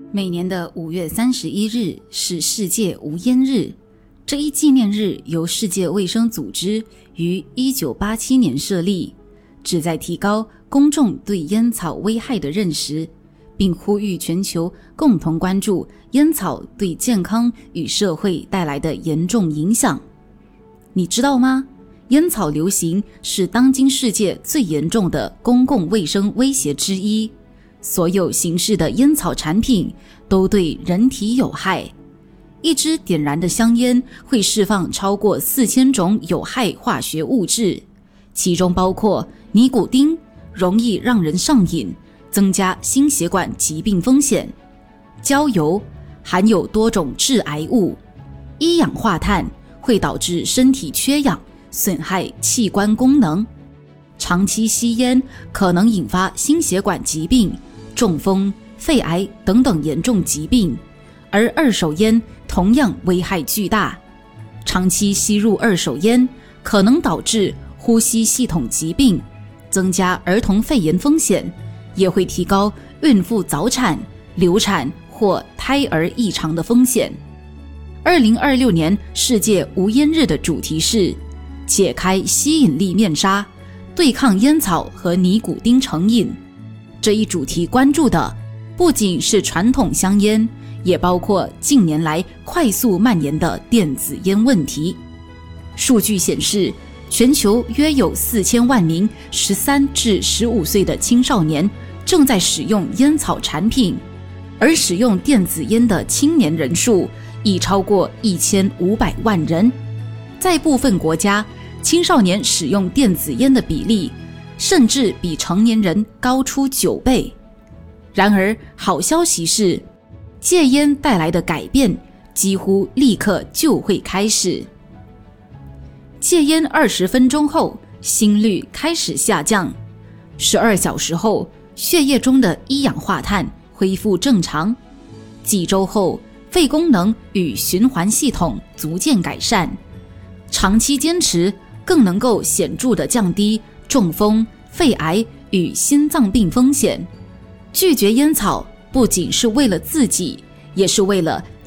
每年的5月31日是世界无烟日，这一纪念日由世界卫生组织于1987年设立，旨在提高公众对烟草危害的认识，并呼吁全球共同关注烟草对健康与社会带来的严重影响。你知道吗？烟草流行是当今世界最严重的公共卫生威胁之一，所有形式的烟草产品都对人体有害。一支点燃的香烟会释放超过4000种有害化学物质，其中包括尼古丁，容易让人上瘾，增加心血管疾病风险；焦油含有多种致癌物；一氧化碳会导致身体缺氧，损害器官功能；长期吸烟可能引发心血管疾病、中风、肺癌等等严重疾病，而二手烟同样危害巨大。长期吸入二手烟可能导致呼吸系统疾病，增加儿童肺炎风险，也会提高孕妇早产、流产或胎儿异常的风险。2026年世界无烟日的主题是解开吸引力面纱，对抗烟草和尼古丁成瘾。这一主题关注的不仅是传统香烟，也包括近年来快速蔓延的电子烟问题。数据显示，全球约有4000万名13至15岁的青少年正在使用烟草产品，而使用电子烟的青年人数已超过1500万人。在部分国家，青少年使用电子烟的比例甚至比成年人高出9倍。然而，好消息是，戒烟带来的改变几乎立刻就会开始。戒烟20分钟后，心率开始下降；12小时后，血液中的一氧化碳恢复正常；几周后，肺功能与循环系统逐渐改善。长期坚持更能够显著地降低中风、肺癌与心脏病风险。拒绝烟草不仅是为了自己，也是为了